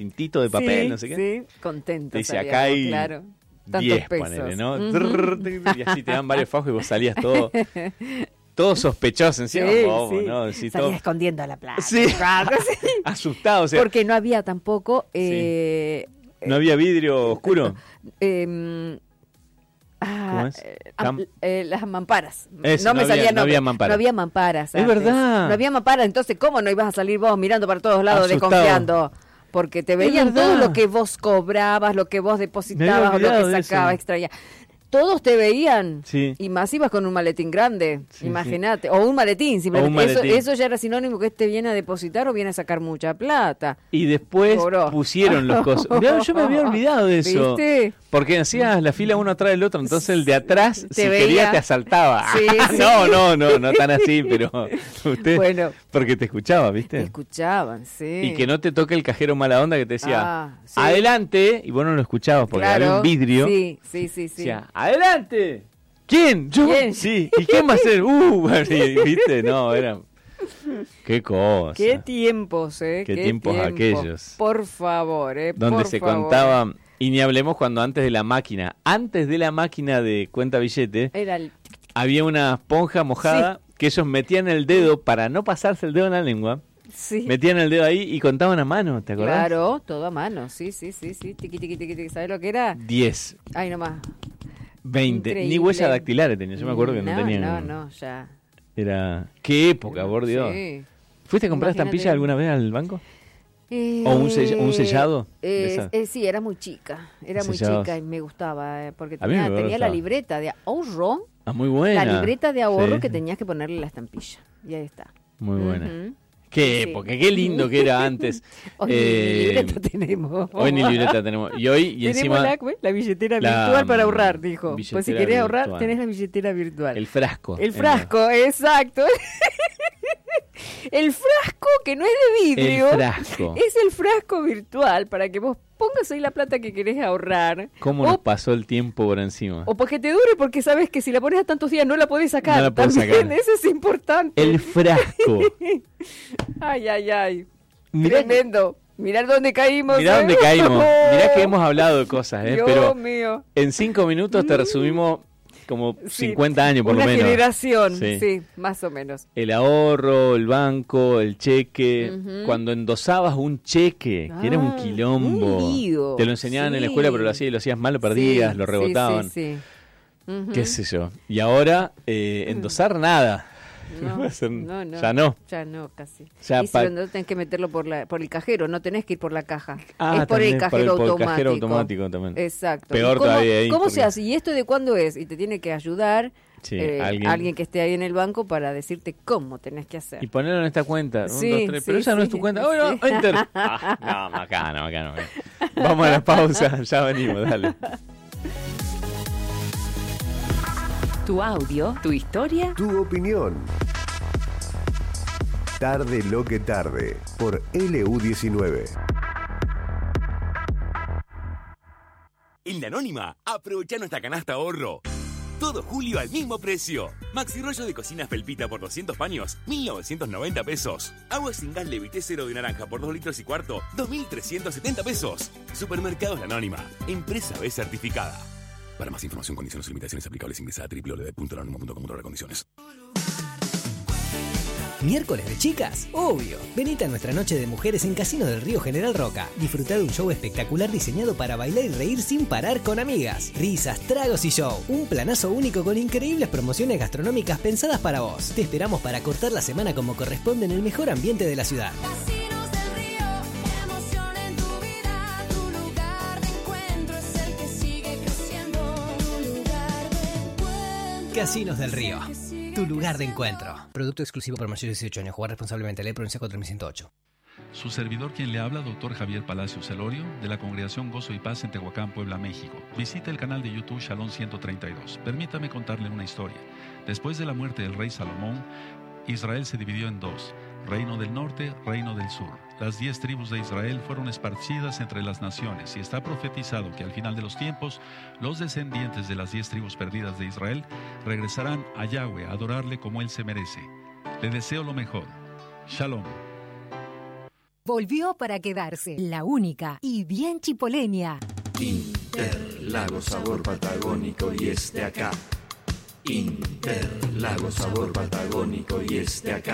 cintito de papel, no sé qué. Sí, contento. Dice, acá hay claro, 10, ponele, ¿no? Y así te dan varios fajos y vos salías todo sospechoso encima, bobo, ¿no? Sí, salías todo escondiendo la plata. Sí. Asustado, o sea. Porque no había tampoco... ¿No había vidrio oscuro? ¿Cómo es? Las mamparas. Eso, no había mamparas. No había mamparas. Es verdad. No había mamparas, entonces ¿cómo no ibas a salir vos mirando para todos lados asustado, desconfiando? Porque te veían todo lo que vos cobrabas, lo que vos depositabas, o lo que sacabas, extraías. Todos te veían, y más ibas con un maletín grande, imagínate, o un maletín, simplemente. Eso ya era sinónimo que este viene a depositar o viene a sacar mucha plata. Y después pusieron los cosas. Mirá, yo me había olvidado de eso. ¿Viste? Porque hacías la fila uno atrás del otro, entonces el de atrás, si quería, te asaltaba. No tan así, pero usted, porque te escuchaba, ¿viste? Te escuchaban, sí. Y que no te toque el cajero mala onda que te decía, adelante, y vos no lo escuchabas porque había un vidrio. Sí. Decía, ¡adelante! ¿Quién? ¿Yo? ¿Quién? Sí. ¿Y quién va a ser? ¿Viste? No, era... ¡Qué cosa! ¡Qué tiempos, ¡Qué tiempos aquellos! Por favor, Donde se contaba... Y ni hablemos cuando antes de la máquina de cuenta billete, había una esponja mojada que ellos metían el dedo para no pasarse el dedo en la lengua. Sí. Metían el dedo ahí y contaban a mano, ¿te acordás? Claro, todo a mano, sí. Tiqui, ¿sabes lo que era? 10. Ay, nomás. 20. Ni huellas dactilares tenía, yo me acuerdo que no tenía. No, ya. Era... ¡Qué época, por Dios! Sí. ¿Fuiste a comprar estampillas alguna vez al banco? ¿O un sellado? Sí, era muy chica. Y me gustaba, porque tenía la libreta de ahorro. Ah, muy buena. La libreta de ahorro que tenías que ponerle la estampilla. Y ahí está. Muy buena. Qué época, qué lindo que era antes. Hoy ni libreta tenemos. Y hoy, y encima... la billetera virtual para ahorrar, dijo. Pues si querés ahorrar, tenés la billetera virtual. El frasco. Exacto. El frasco que no es de vidrio. El frasco. Es el frasco virtual para que vos pongas ahí la plata que querés ahorrar. ¿Cómo nos pasó el tiempo por encima? O porque te dure, porque sabes que si la pones a tantos días no la podés sacar. No la podés sacar. Eso es importante. El frasco. Ay. Tremendo. Mirá dónde caímos. Mirá que hemos hablado de cosas, pero mío. En 5 minutos te resumimos como 50 años por lo menos. Una generación, sí, más o menos. El ahorro, el banco, el cheque. Cuando endosabas un cheque, que era un quilombo. Un lío. Te lo enseñaban en la escuela, pero lo hacías mal, lo perdías, lo rebotaban. Qué sé yo. Y ahora, endosar nada. No. Ya no. Ya no, casi. Ya y si no tenés que meterlo por el cajero, no tenés que ir por la caja. Es por el cajero automático. Por el cajero automático también. Exacto. Peor todavía ahí. ¿Cómo se hace? ¿Y esto de cuándo es? Y te tiene que ayudar alguien que esté ahí en el banco para decirte cómo tenés que hacer. Y ponerlo en esta cuenta. 1, 2, 3. Pero esa no es tu cuenta. Enter. No, macano. Vamos a la pausa. Ya venimos, dale. Tu audio, tu historia, tu opinión. Tarde lo que tarde, por LU19. En La Anónima, aprovecha nuestra canasta ahorro. Todo julio al mismo precio. Maxi rollo de cocina felpita por 200 paños, 1.990 pesos. Agua sin gas Levité 0 de naranja por 2 litros y cuarto, 2.370 pesos. Supermercados La Anónima, empresa B certificada. Para más información, condiciones y limitaciones aplicables, ingresa a www.lanonima.com/condiciones. ¿Miércoles de chicas? Obvio. Venite a nuestra noche de mujeres en Casino del Río General Roca. Disfrutar de un show espectacular diseñado para bailar y reír sin parar con amigas. Risas, tragos y show. Un planazo único con increíbles promociones gastronómicas pensadas para vos. Te esperamos para cortar la semana como corresponde en el mejor ambiente de la ciudad. Casinos del Río, emoción en tu vida. Tu lugar de encuentro es el que sigue creciendo. Tu lugar de encuentro. Casinos del Río. Tu lugar de encuentro. Producto exclusivo para mayores de 18 años. Jugar responsablemente. Ley Provincia 4108. Su servidor quien le habla, doctor Javier Palacios Celorio, de la Congregación Gozo y Paz en Tehuacán, Puebla, México. Visite el canal de YouTube Shalom 132. Permítame contarle una historia. Después de la muerte del rey Salomón, Israel se dividió en dos: Reino del Norte, Reino del Sur. Las 10 tribus de Israel fueron esparcidas entre las naciones y está profetizado que al final de los tiempos, los descendientes de las 10 tribus perdidas de Israel regresarán a Yahweh a adorarle como Él se merece. Le deseo lo mejor. Shalom. volvió para quedarse. La única y bien chipoleña. Interlagos, sabor patagónico y acá. Interlagos, sabor patagónico y acá.